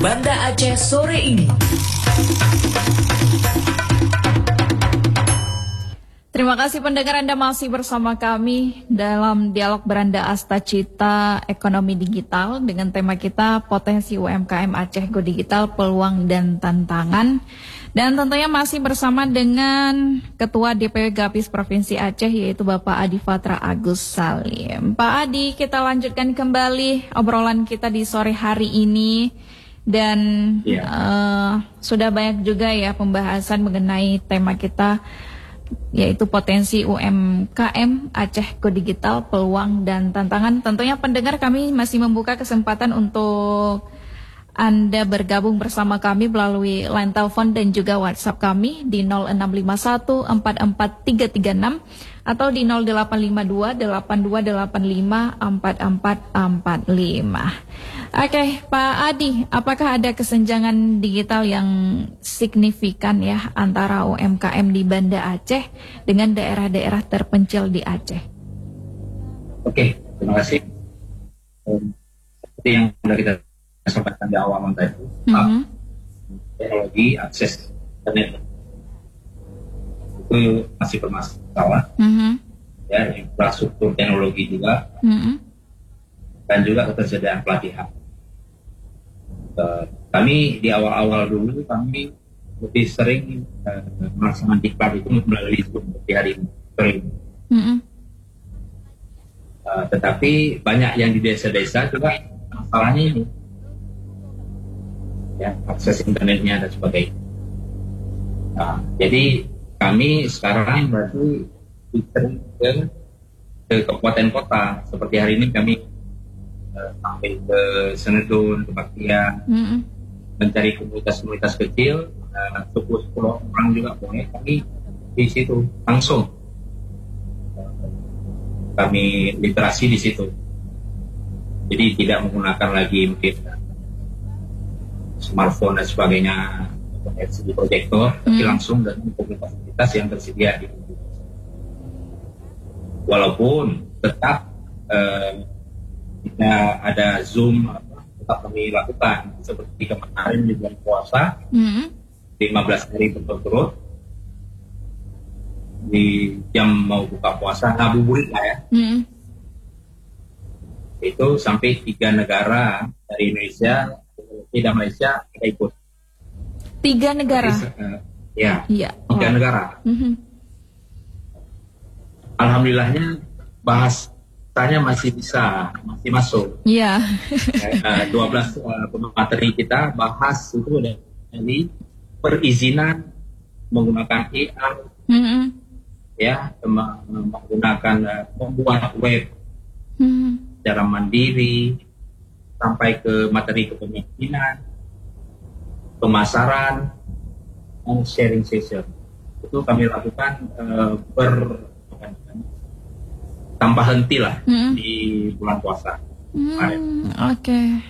Banda Aceh sore ini. Terima kasih pendengar, Anda masih bersama kami dalam dialog Beranda Asta Cita Ekonomi Digital dengan tema kita Potensi UMKM Aceh Go Digital, Peluang dan Tantangan. Dan tentunya masih bersama dengan Ketua DPW Gapis Provinsi Aceh yaitu Bapak Adi Fatra Agus Salim. Pak Adi, kita lanjutkan kembali obrolan kita di sore hari ini. Dan sudah banyak juga ya pembahasan mengenai tema kita yaitu potensi UMKM Aceh Go Digital, peluang dan tantangan. Tentunya pendengar, kami masih membuka kesempatan untuk Anda bergabung bersama kami melalui line telepon dan juga WhatsApp kami di 0651 44336 atau di 0852 8285 4445. Oke, Pak Adi, apakah ada kesenjangan digital yang signifikan ya antara UMKM di Banda Aceh dengan daerah-daerah terpencil di Aceh? Oke, terima kasih. Seperti yang sudah kita sampaikan di awal tadi, teknologi akses internet itu masih bermasalah. Ya, infrastruktur teknologi juga, dan juga ketersediaan pelatihan. Kami di awal-awal dulu kami lebih sering melaksanakan diklat itu melalui Zoom di hari ini. Tetapi banyak yang di desa-desa juga masalahnya ini, ya, akses internetnya dan sebagainya. Jadi kami sekarang berarti sering ke kabupaten kota. Seperti hari ini kami sampai ke Senedun, ke Baktian, mencari komunitas-komunitas kecil, 10 orang juga boleh kami di situ langsung. Kami literasi di situ. Jadi tidak menggunakan lagi mungkin smartphone dan sebagainya, LCD proyektor, tapi langsung dengan komunitas-komunitas yang tersedia di situ. Walaupun tetap kita ada Zoom, tetap kami lakukan seperti kemarin di bulan puasa, 15 hari berturut-turut di jam mau buka puasa ngabuburit lah ya. Itu sampai 3 negara dari Indonesia, tidak Malaysia kita ikut. 3 negara? Ya, 3 negara. Alhamdulillahnya bahasanya masih masuk. Iya. 12 pemateri kita bahas itu dari perizinan menggunakan AI, ya, menggunakan membuat web secara mandiri, sampai ke materi kepemimpinan, pemasaran, dan sharing session. Itu kami lakukan tanpa henti lah di bulan puasa. Oke.